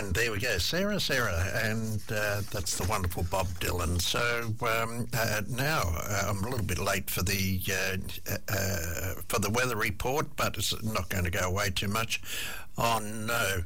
And there we go, Sarah, and that's the wonderful Bob Dylan. So now I'm a little bit late for the weather report, but it's not going to go away too much. Oh no!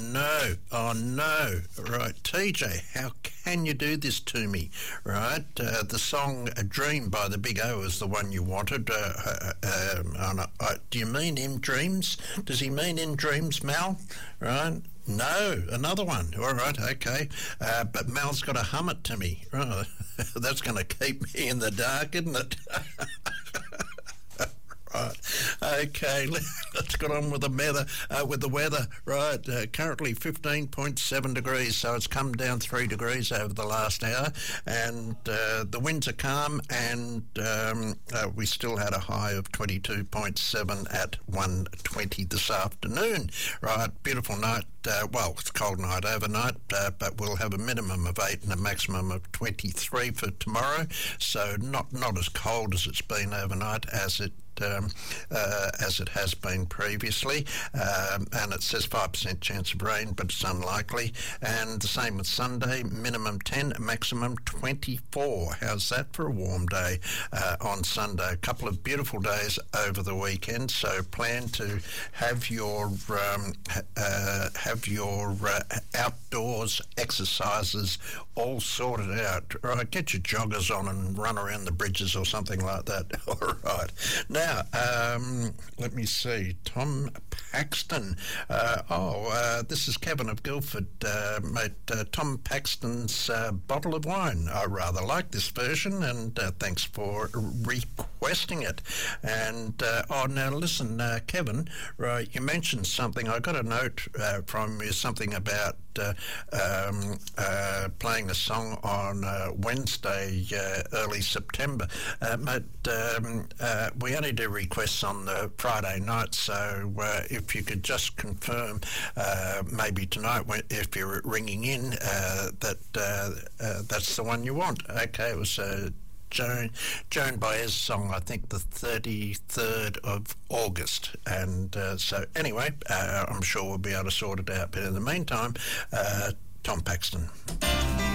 Right, TJ, how can you do this to me? Right, the song "A Dream" by the Big O is the one you wanted. Do you mean In Dreams? Does he mean In Dreams, Mal? Right. No, another one. All right, okay. But Mal's got to hum it to me. Oh, that's going to keep me in the dark, isn't it? Right. Okay, let's get on with the weather. Right, currently 15.7 degrees, so it's come down 3 degrees over the last hour, and the winds are calm, and we still had a high of 22.7 at 1:20 this afternoon. Right, beautiful night. Well, it's a cold night overnight, but we'll have a minimum of 8 and a maximum of 23 for tomorrow, so not as cold as it's been overnight as it has been previously, and it says 5% chance of rain, but it's unlikely. And the same with Sunday, minimum 10, maximum 24. How's that for a warm day on Sunday? A couple of beautiful days over the weekend, so plan to have your outdoors exercises all sorted out. Right, get your joggers on and run around the bridges or something like that. All right. Now, let me see. Tom Paxton. This is Kevin of Guildford, mate. Tom Paxton's bottle of wine. I rather like this version, and thanks for requesting it. And now listen, Kevin. Right, you mentioned something. I got a note from you, something about playing a song on Wednesday, early September. Mate, we only do requests on the Friday night, so if you could just confirm maybe tonight, if you're ringing in, that's the one you want. Okay, it was Joan Baez's song, I think the 33rd of August. And so anyway, I'm sure we'll be able to sort it out. But in the meantime, Tom Paxton.